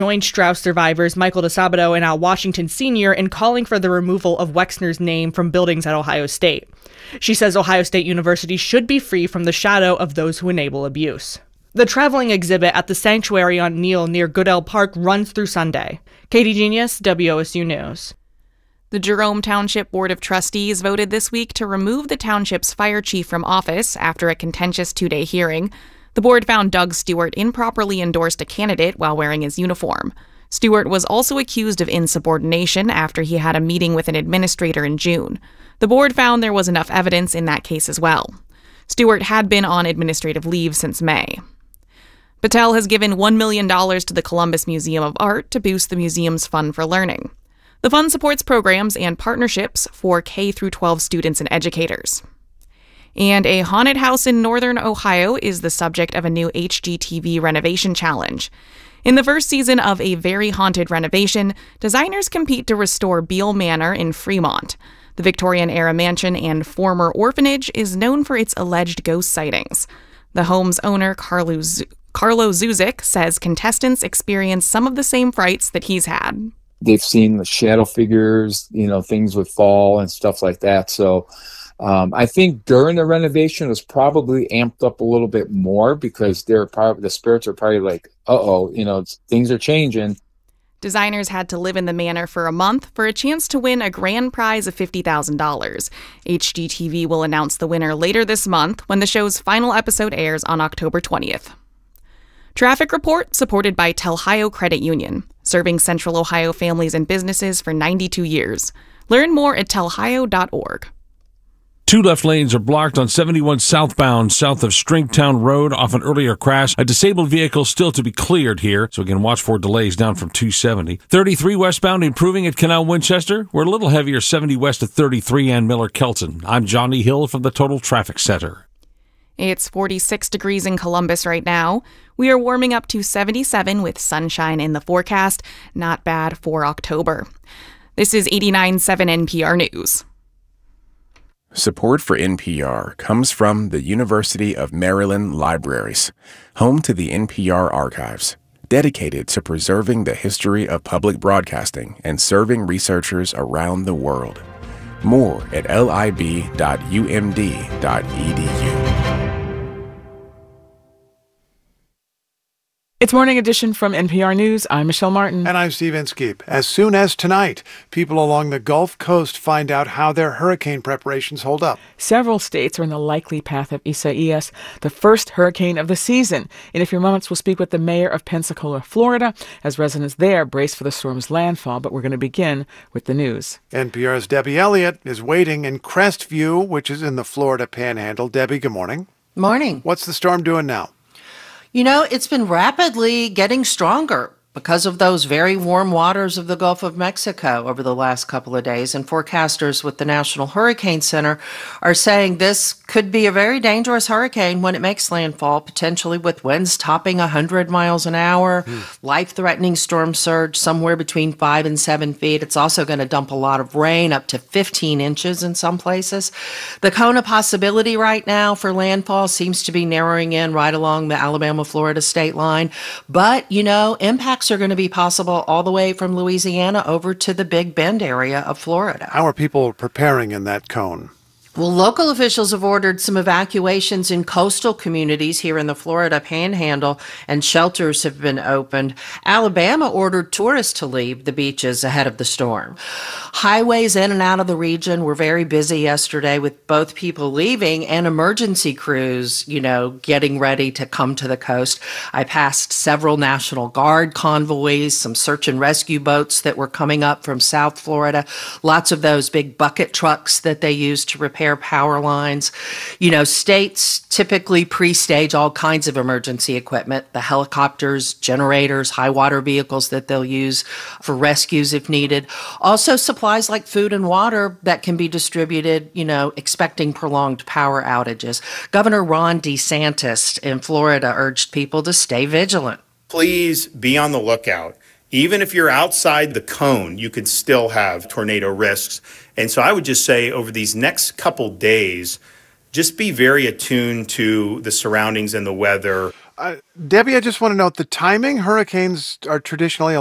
joined Strauss survivors Michael DeSabato and Al Washington Sr. in calling for the removal of Wexner's name from buildings at Ohio State. She says Ohio State University should be free from the shadow of those who enable abuse. The traveling exhibit at the Sanctuary on Neil near Goodell Park runs through Sunday. Katie Genius, WOSU News. The Jerome Township Board of Trustees voted this week to remove the township's fire chief from office after a contentious two-day hearing. The board found Doug Stewart improperly endorsed a candidate while wearing his uniform. Stewart was also accused of insubordination after he had a meeting with an administrator in June. The board found there was enough evidence in that case as well. Stewart had been on administrative leave since May. Battelle has given $1 million to the Columbus Museum of Art to boost the museum's fund for learning. The fund supports programs and partnerships for K-12 students and educators. And a haunted house in northern Ohio is the subject of a new HGTV renovation challenge. In the first season of A Very Haunted Renovation, designers compete to restore Beale Manor in Fremont. The Victorian-era mansion and former orphanage is known for its alleged ghost sightings. The home's owner, Carlo Zuzik, says contestants experience some of the same frights that he's had. They've seen the shadow figures, things would fall and stuff like that. So I think during the renovation it was probably amped up a little bit more because the spirits are probably like, things are changing. Designers had to live in the manor for a month for a chance to win a grand prize of $50,000. HGTV will announce the winner later this month when the show's final episode airs on October 20th. Traffic report supported by Telhio Credit Union, serving Central Ohio families and businesses for 92 years. Learn more at telhio.org. Two left lanes are blocked on 71 southbound south of Stringtown Road off an earlier crash. A disabled vehicle still to be cleared here, so again, watch for delays down from 270. 33 westbound improving at Canal Winchester. We're a little heavier 70 west of 33 and Miller Kelton. I'm Johnny Hill from the Total Traffic Center. It's 46 degrees in Columbus right now. We are warming up to 77 with sunshine in the forecast. Not bad for October. This is 89.7 NPR News. Support for NPR comes from the University of Maryland Libraries, home to the NPR archives, dedicated to preserving the history of public broadcasting and serving researchers around the world. More at lib.umd.edu. It's Morning Edition from NPR News. I'm Michelle Martin. And I'm Steve Inskeep. As soon as tonight, people along the Gulf Coast find out how their hurricane preparations hold up. Several states are in the likely path of Isaias, the first hurricane of the season. In a few moments, we'll speak with the mayor of Pensacola, Florida, as residents there brace for the storm's landfall. But we're going to begin with the news. NPR's Debbie Elliott is waiting in Crestview, which is in the Florida Panhandle. Debbie, good morning. Morning. What's the storm doing now? It's been rapidly getting stronger because of those very warm waters of the Gulf of Mexico over the last couple of days. And forecasters with the National Hurricane Center are saying this could be a very dangerous hurricane when it makes landfall, potentially with winds topping 100 miles an hour, life-threatening storm surge somewhere between 5 and 7 feet. It's also going to dump a lot of rain, up to 15 inches in some places. The cone of possibility right now for landfall seems to be narrowing in right along the Alabama-Florida state line. But, impacts are going to be possible all the way from Louisiana over to the Big Bend area of Florida. How are people preparing in that cone? Well, local officials have ordered some evacuations in coastal communities here in the Florida Panhandle, and shelters have been opened. Alabama ordered tourists to leave the beaches ahead of the storm. Highways in and out of the region were very busy yesterday with both people leaving and emergency crews, getting ready to come to the coast. I passed several National Guard convoys, some search and rescue boats that were coming up from South Florida, lots of those big bucket trucks that they use to repair power lines. States typically pre-stage all kinds of emergency equipment, the helicopters, generators, high water vehicles that they'll use for rescues if needed. Also supplies like food and water that can be distributed, expecting prolonged power outages. Governor Ron DeSantis in Florida urged people to stay vigilant. Please be on the lookout. Even if you're outside the cone, you could still have tornado risks. And so I would just say over these next couple days, just be very attuned to the surroundings and the weather. Debbie, I just want to note the timing. Hurricanes are traditionally